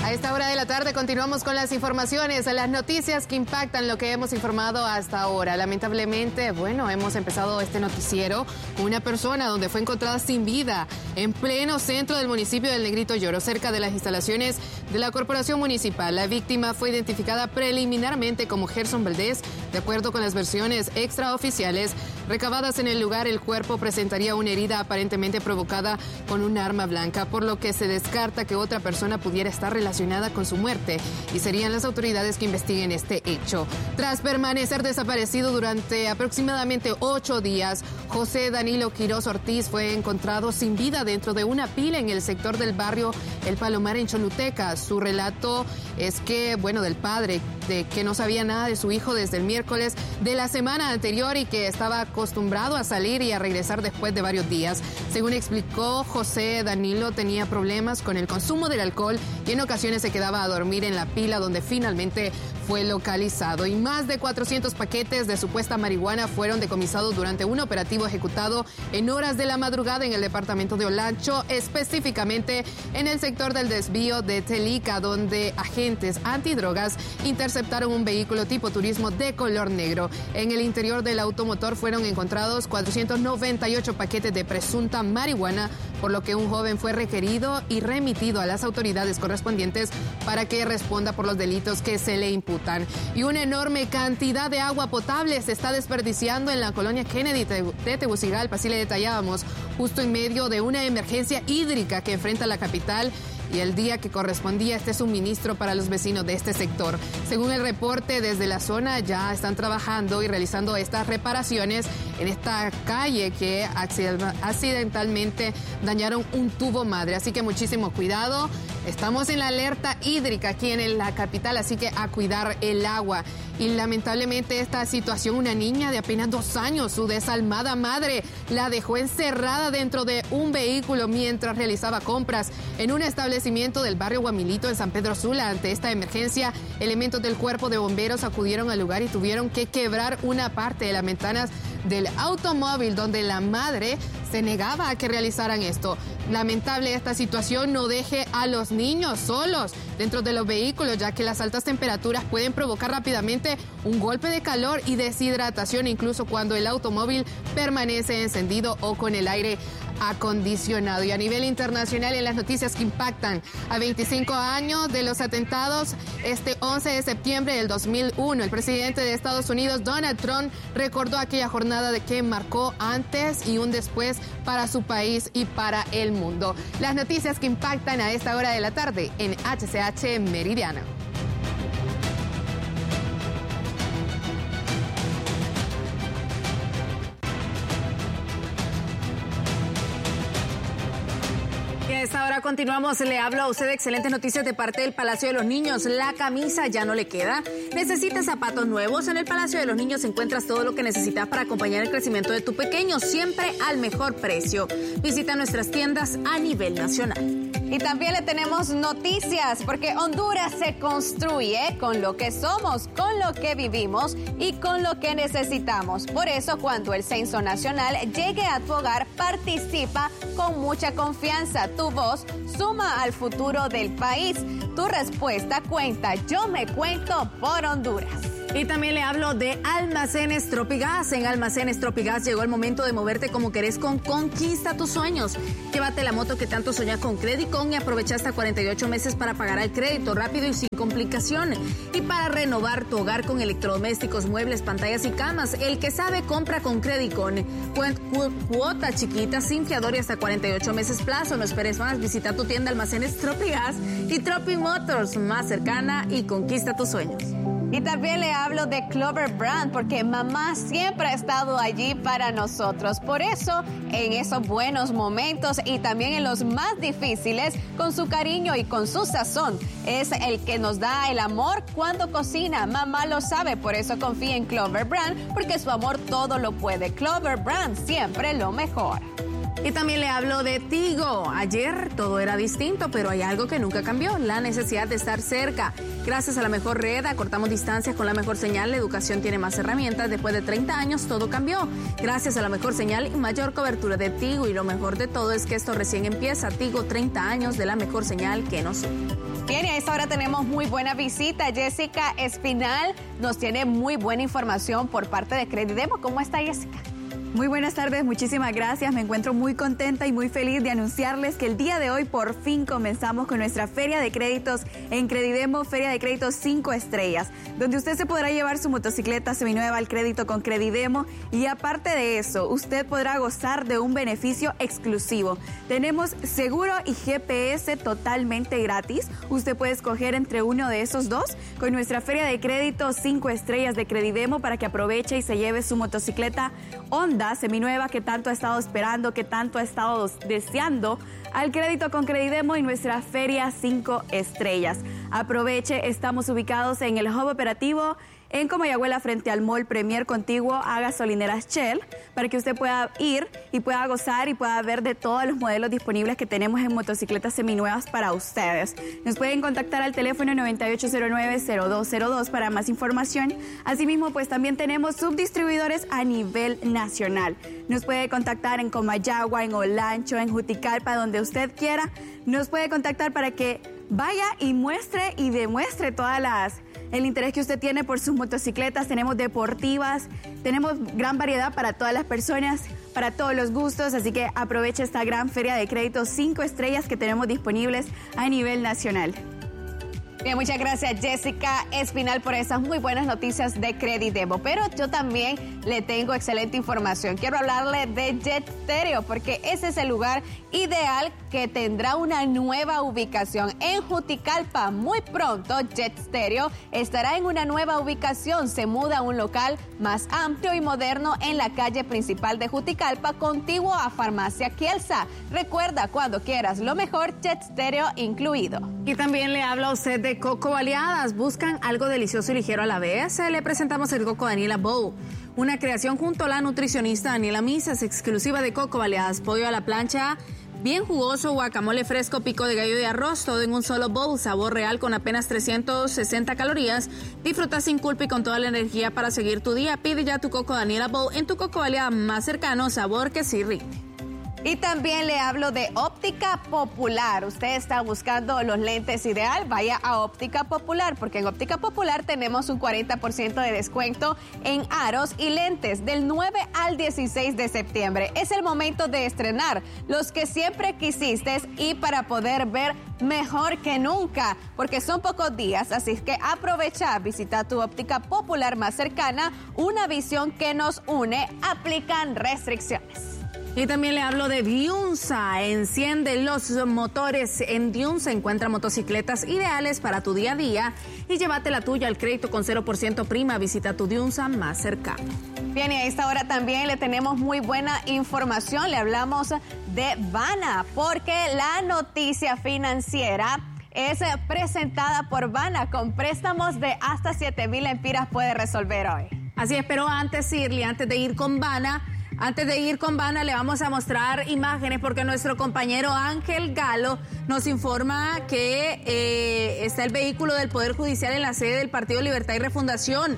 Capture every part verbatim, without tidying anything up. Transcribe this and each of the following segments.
A esta hora de la tarde continuamos con las informaciones, las noticias que impactan lo que hemos informado hasta ahora. Lamentablemente, bueno, hemos empezado este noticiero con una persona donde fue encontrada sin vida en pleno centro del municipio del Negrito Lloro, cerca de las instalaciones de la corporación municipal. La víctima fue identificada preliminarmente como Gerson Valdés. De acuerdo con las versiones extraoficiales recabadas en el lugar, el cuerpo presentaría una herida aparentemente provocada con un arma blanca, por lo que se descarta que otra persona pudiera estar relacionada con su muerte y serían las autoridades que investiguen este hecho. Tras permanecer desaparecido durante aproximadamente ocho días, José Danilo Quiroz Ortiz fue encontrado sin vida dentro de una pila en el sector del barrio El Palomar en Choluteca. Su relato es que, bueno, del padre, de que no sabía nada de su hijo desde el miércoles de la semana anterior y que estaba acostumbrado a salir y a regresar después de varios días. Según explicó, José Danilo tenía problemas con el consumo del alcohol y en ocasiones se quedaba a dormir en la pila donde finalmente fue localizado. Y más de cuatrocientos paquetes de supuesta marihuana fueron decomisados durante un operativo ejecutado en horas de la madrugada en el departamento de Olancho, específicamente en el sector del desvío de Telica, donde agentes antidrogas interceptaron un vehículo tipo turismo de color negro. En el interior del automotor fueron encontrados cuatrocientos noventa y ocho paquetes de presunta marihuana, por lo que un joven fue requerido y remitido a las autoridades correspondientes para que responda por los delitos que se le imputan. Y una enorme cantidad de agua potable se está desperdiciando en la colonia Kennedy de Tegucigalpa, así le detallábamos, justo en medio de una emergencia hídrica que enfrenta la capital y el día que correspondía este suministro para los vecinos de este sector. Según el reporte, desde la zona ya están trabajando y realizando estas reparaciones en esta calle que accidentalmente dañaron un tubo madre. Así que muchísimo cuidado. Estamos en la alerta hídrica aquí en la capital, así que a cuidar el agua. Y lamentablemente esta situación, una niña de apenas dos años, su desalmada madre, la dejó encerrada dentro de un vehículo mientras realizaba compras en un establecimiento del barrio Guamilito en San Pedro Sula. Ante esta emergencia, elementos del cuerpo de bomberos acudieron al lugar y tuvieron que quebrar una parte de las ventanas del automóvil donde la madre se negaba a que realizaran esto. Lamentable esta situación, no deje a los niños solos dentro de los vehículos, ya que las altas temperaturas pueden provocar rápidamente un golpe de calor y deshidratación, incluso cuando el automóvil permanece encendido o con el aire acondicionado. Y a nivel internacional, en las noticias que impactan, a veinticinco años de los atentados, este once de septiembre del dos mil uno, el presidente de Estados Unidos, Donald Trump, recordó aquella jornada de que marcó antes y un después para su país y para el mundo. Las noticias que impactan a esta hora de la tarde en H C H Meridiano. A esta hora continuamos, le hablo a usted de excelentes noticias de parte del Palacio de los Niños. La camisa ya no le queda. ¿Necesitas zapatos nuevos? En el Palacio de los Niños encuentras todo lo que necesitas para acompañar el crecimiento de tu pequeño, siempre al mejor precio. Visita nuestras tiendas a nivel nacional. Y también le tenemos noticias, porque Honduras se construye con lo que somos, con lo que vivimos y con lo que necesitamos. Por eso, cuando el Censo Nacional llegue a tu hogar, participa con mucha confianza. Tu voz suma al futuro del país. Tu respuesta cuenta. Yo me cuento por Honduras. Y también le hablo de Almacenes Tropigas. En Almacenes Tropigas llegó el momento de moverte como querés con Conquista tus sueños. Llévate la moto que tanto soñás con Credicon y aprovecha hasta cuarenta y ocho meses para pagar al crédito rápido y sin complicaciones. Y para renovar tu hogar con electrodomésticos, muebles, pantallas y camas, el que sabe compra con Credicon. Cuota chiquita, sin fiador y hasta cuarenta y ocho meses plazo. No esperes más, visita tu tienda Almacenes Tropigas y Tropi Motors más cercana y conquista tus sueños. Y también le hablo de Clover Brand, porque mamá siempre ha estado allí para nosotros. Por eso, en esos buenos momentos y también en los más difíciles, con su cariño y con su sazón, es el que nos da el amor cuando cocina. Mamá lo sabe, por eso confía en Clover Brand, porque su amor todo lo puede. Clover Brand, siempre lo mejor. Y también le hablo de Tigo. Ayer todo era distinto, pero hay algo que nunca cambió, la necesidad de estar cerca. Gracias a la mejor red, acortamos distancias con la mejor señal, la educación tiene más herramientas. Después de treinta años todo cambió. Gracias a la mejor señal y mayor cobertura de Tigo. Y lo mejor de todo es que esto recién empieza. Tigo, treinta años de la mejor señal que nos une. Bien, y a esta hora tenemos muy buena visita. Jessica Espinal nos tiene muy buena información por parte de Credidemo. ¿Cómo está, Jessica? Muy buenas tardes, muchísimas gracias. Me encuentro muy contenta y muy feliz de anunciarles que el día de hoy por fin comenzamos con nuestra Feria de Créditos en Credidemo, Feria de Créditos cinco estrellas, donde usted se podrá llevar su motocicleta seminueva al crédito con Credidemo y aparte de eso, usted podrá gozar de un beneficio exclusivo. Tenemos seguro y G P S totalmente gratis. Usted puede escoger entre uno de esos dos con nuestra Feria de Créditos cinco estrellas de Credidemo para que aproveche y se lleve su motocicleta Honda seminueva que tanto ha estado esperando, que tanto ha estado deseando, al crédito con Credidemo y nuestra Feria cinco estrellas. Aproveche, estamos ubicados en el hub operativo en Comayagüela frente al Mall Premier contiguo a gasolineras Shell, para que usted pueda ir y pueda gozar y pueda ver de todos los modelos disponibles que tenemos en motocicletas seminuevas para ustedes. Nos pueden contactar al teléfono noventa y ocho cero nueve, cero dos cero dos para más información. Asimismo, pues también tenemos subdistribuidores a nivel nacional. Nos puede contactar en Comayagua, en Olancho, en Juticalpa, donde usted quiera. Nos puede contactar para que vaya y muestre y demuestre todas las el interés que usted tiene por sus motocicletas. Tenemos deportivas, tenemos gran variedad para todas las personas, para todos los gustos, así que aproveche esta gran feria de créditos cinco estrellas que tenemos disponibles a nivel nacional. Bien, muchas gracias Jessica Espinal por esas muy buenas noticias de Credidemo, pero yo también le tengo excelente información. Quiero hablarle de Jet Stereo porque ese es el lugar ideal que tendrá una nueva ubicación en Juticalpa. Muy pronto Jet Stereo estará en una nueva ubicación, se muda a un local más amplio y moderno en la calle principal de Juticalpa, contiguo a Farmacia Kielsa. Recuerda, cuando quieras lo mejor, Jet Stereo incluido. Y también le habla a usted de Coco Baleadas. ¿Buscan algo delicioso y ligero a la vez? Le presentamos el Coco Daniela Bowl, una creación junto a la nutricionista Daniela Misas, exclusiva de Coco Baleadas. Pollo a la plancha, bien jugoso, guacamole fresco, pico de gallo y arroz, todo en un solo bowl, sabor real con apenas trescientas sesenta calorías. Disfruta sin culpa y con toda la energía para seguir tu día. Pide ya tu Coco Daniela Bowl en tu Coco Baleada más cercano, sabor que sí rinde. Y también le hablo de Óptica Popular. Usted está buscando los lentes ideal, vaya a Óptica Popular, porque en Óptica Popular tenemos un cuarenta por ciento de descuento en aros y lentes del nueve al dieciséis de septiembre. Es el momento de estrenar los que siempre quisiste y para poder ver mejor que nunca, porque son pocos días, así que aprovecha, visita tu Óptica Popular más cercana, una visión que nos une, aplican restricciones. Y también le hablo de Diunsa. Enciende los motores. En Diunsa encuentra motocicletas ideales para tu día a día y llévate la tuya al crédito con cero por ciento prima. Visita tu Diunsa más cercano. Bien, y a esta hora también le tenemos muy buena información. Le hablamos de Bana, porque la noticia financiera es presentada por Bana. Con préstamos de hasta siete mil empiras puede resolver hoy. Así es, pero antes, Shirley, antes de ir con Bana... Antes de ir con Bana, le vamos a mostrar imágenes porque nuestro compañero Ángel Galo nos informa que eh, está el vehículo del Poder Judicial en la sede del Partido Libertad y Refundación.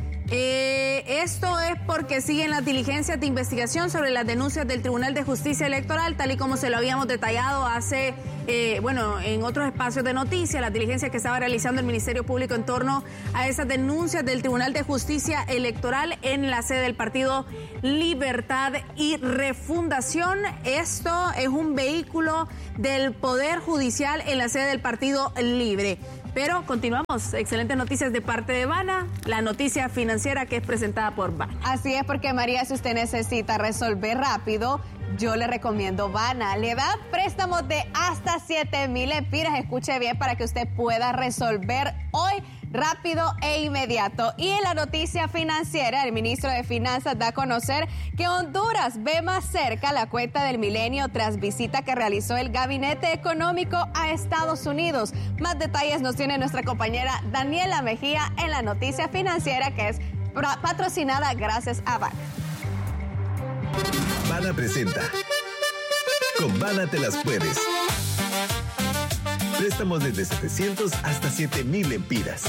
Eh, esto es porque siguen las diligencias de investigación sobre las denuncias del Tribunal de Justicia Electoral, tal y como se lo habíamos detallado hace, eh, bueno, en otros espacios de noticias, las diligencias que estaba realizando el Ministerio Público en torno a esas denuncias del Tribunal de Justicia Electoral en la sede del Partido Libertad y Refundación. Esto es un vehículo del Poder Judicial en la sede del Partido Libre. Pero continuamos, excelentes noticias de parte de Bana, la noticia financiera que es presentada por Bana. Así es, porque María, si usted necesita resolver rápido, yo le recomiendo Bana. Le da préstamos de hasta siete mil empiras, escuche bien, para que usted pueda resolver hoy rápido e inmediato. Y en la noticia financiera, el ministro de Finanzas da a conocer que Honduras ve más cerca la cuenta del milenio tras visita que realizó el Gabinete Económico a Estados Unidos. Más detalles nos tiene nuestra compañera Daniela Mejía en la noticia financiera, que es patrocinada gracias a Bana. Bana presenta Con Bada te las puedes. Préstamos desde setecientos hasta siete mil lempiras.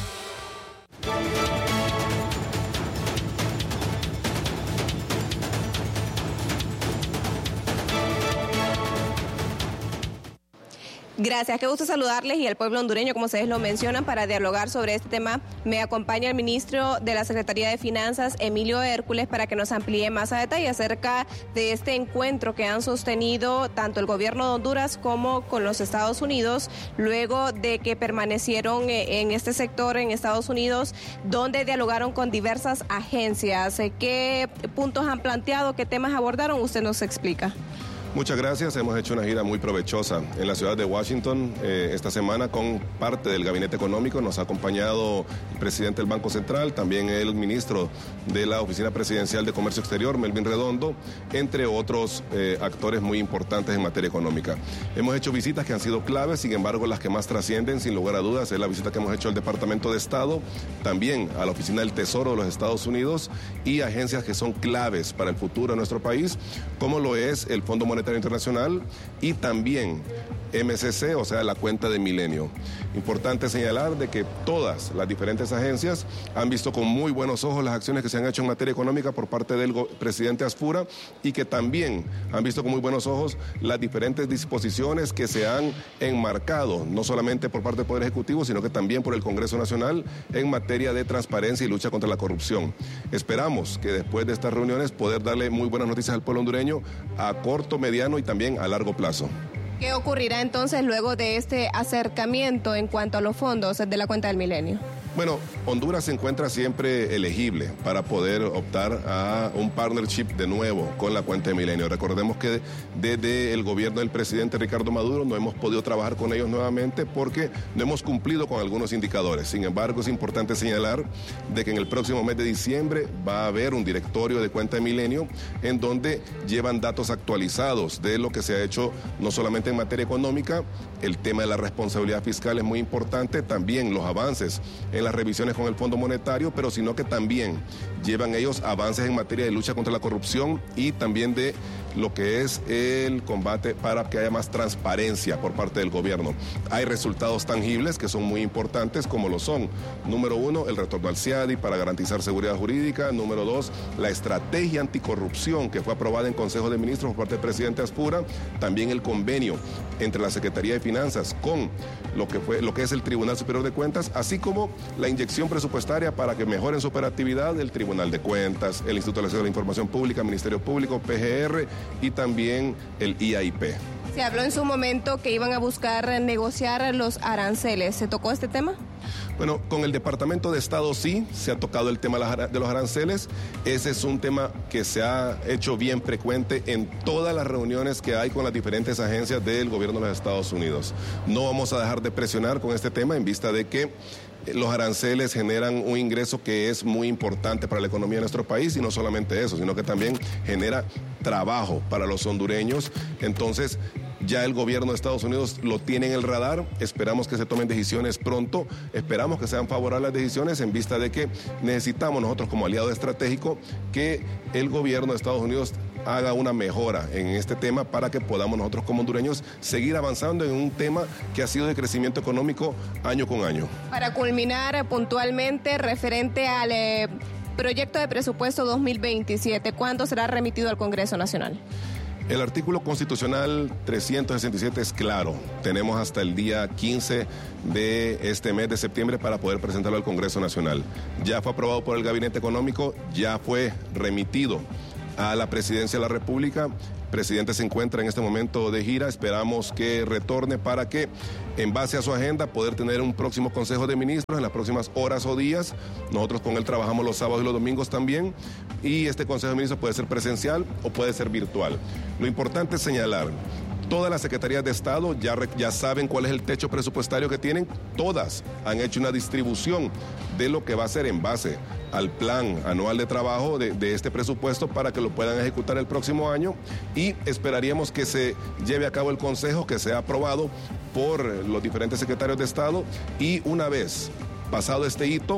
Gracias, qué gusto saludarles y al pueblo hondureño, como ustedes lo mencionan, para dialogar sobre este tema. Me acompaña el ministro de la Secretaría de Finanzas, Emilio Hércules, para que nos amplíe más a detalle acerca de este encuentro que han sostenido tanto el gobierno de Honduras como con los Estados Unidos, luego de que permanecieron en este sector en Estados Unidos, donde dialogaron con diversas agencias. ¿Qué puntos han planteado? ¿Qué temas abordaron? Usted nos explica. Muchas gracias. Hemos hecho una gira muy provechosa en la ciudad de Washington eh, esta semana con parte del Gabinete Económico. Nos ha acompañado el presidente del Banco Central, también el ministro de la Oficina Presidencial de Comercio Exterior, Melvin Redondo, entre otros eh, actores muy importantes en materia económica. Hemos hecho visitas que han sido claves, sin embargo, las que más trascienden, sin lugar a dudas, es la visita que hemos hecho al Departamento de Estado, también a la Oficina del Tesoro de los Estados Unidos y agencias que son claves para el futuro de nuestro país, como lo es el Fondo Monetario Internacional y también M C C, o sea, la cuenta de Milenio. Importante señalar de que todas las diferentes agencias han visto con muy buenos ojos las acciones que se han hecho en materia económica por parte del presidente Asfura y que también han visto con muy buenos ojos las diferentes disposiciones que se han enmarcado, no solamente por parte del Poder Ejecutivo, sino que también por el Congreso Nacional en materia de transparencia y lucha contra la corrupción. Esperamos que después de estas reuniones poder darle muy buenas noticias al pueblo hondureño a corto, mediano y también a largo plazo. ¿Qué ocurrirá entonces luego de este acercamiento en cuanto a los fondos de la cuenta del Milenio? Bueno, Honduras se encuentra siempre elegible para poder optar a un partnership de nuevo con la cuenta de Milenio. Recordemos que desde el gobierno del presidente Ricardo Maduro no hemos podido trabajar con ellos nuevamente porque no hemos cumplido con algunos indicadores. Sin embargo, es importante señalar de que en el próximo mes de diciembre va a haber un directorio de cuenta de Milenio en donde llevan datos actualizados de lo que se ha hecho no solamente en materia económica, el tema de la responsabilidad fiscal es muy importante, también los avances en las revisiones con el Fondo Monetario, pero sino que también llevan ellos avances en materia de lucha contra la corrupción y también de lo que es el combate para que haya más transparencia por parte del gobierno. Hay resultados tangibles que son muy importantes, como lo son, número uno, el retorno al CIADI para garantizar seguridad jurídica, número dos, la estrategia anticorrupción que fue aprobada en Consejo de Ministros por parte del presidente Asfura, también el convenio entre la Secretaría de Finanzas con lo que fue lo que es el Tribunal Superior de Cuentas, así como la inyección presupuestaria para que mejoren su operatividad el Tribunal de Cuentas, el Instituto de la Información Pública, Ministerio Público, P G R y también el I A I P. Se habló en su momento que iban a buscar negociar los aranceles. ¿Se tocó este tema? Bueno, con el Departamento de Estado sí, se ha tocado el tema de los aranceles. Ese es un tema que se ha hecho bien frecuente en todas las reuniones que hay con las diferentes agencias del gobierno de los Estados Unidos. No vamos a dejar de presionar con este tema en vista de que los aranceles generan un ingreso que es muy importante para la economía de nuestro país y no solamente eso, sino que también genera trabajo para los hondureños. Entonces, ya el gobierno de Estados Unidos lo tiene en el radar, esperamos que se tomen decisiones pronto, esperamos que sean favorables las decisiones en vista de que necesitamos nosotros como aliado estratégico que el gobierno de Estados Unidos haga una mejora en este tema para que podamos nosotros como hondureños seguir avanzando en un tema que ha sido de crecimiento económico año con año. Para culminar puntualmente referente al eh, proyecto de presupuesto dos mil veintisiete, ¿cuándo será remitido al Congreso Nacional? El artículo constitucional trescientos sesenta y siete es claro. Tenemos hasta el día quince de este mes de septiembre para poder presentarlo al Congreso Nacional. Ya fue aprobado por el Gabinete Económico, ya fue remitido a la Presidencia de la República. El presidente se encuentra en este momento de gira, esperamos que retorne para que, en base a su agenda, poder tener un próximo Consejo de Ministros en las próximas horas o días. Nosotros con él trabajamos los sábados y los domingos también, y este Consejo de Ministros puede ser presencial o puede ser virtual. Lo importante es señalar, todas las secretarías de Estado ya, ya saben cuál es el techo presupuestario que tienen, todas han hecho una distribución de lo que va a ser en base al plan anual de trabajo de, de este presupuesto para que lo puedan ejecutar el próximo año, y esperaríamos que se lleve a cabo el consejo, que sea aprobado por los diferentes secretarios de Estado, y una vez pasado este hito,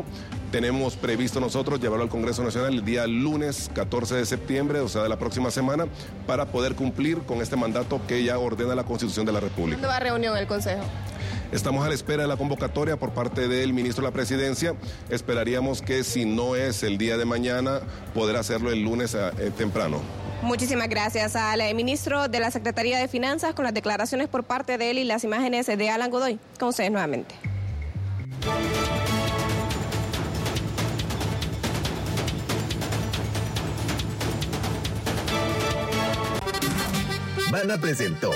Tenemos previsto nosotros llevarlo al Congreso Nacional el día lunes catorce de septiembre, o sea, de la próxima semana, para poder cumplir con este mandato que ya ordena la Constitución de la República. ¿Cuándo va a reunión el Consejo? Estamos a la espera de la convocatoria por parte del ministro de la Presidencia. Esperaríamos que si no es el día de mañana, poder hacerlo el lunes a, eh, temprano. Muchísimas gracias al ministro de la Secretaría de Finanzas con las declaraciones por parte de él y las imágenes de Alan Godoy. Con ustedes nuevamente. Bana presentó